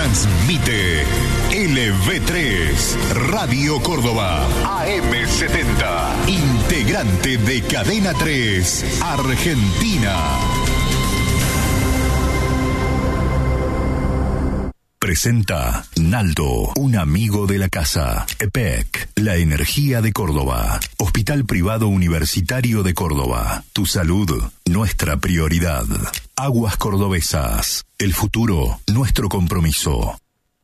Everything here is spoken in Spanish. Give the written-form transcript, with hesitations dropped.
Transmite LV3, Radio Córdoba, AM70, integrante de Cadena 3, Argentina. Presenta Naldo, un amigo de la casa. EPEC, la energía de Córdoba. Hospital Privado Universitario de Córdoba. Tu salud, nuestra prioridad. Aguas Cordobesas, el futuro, nuestro compromiso.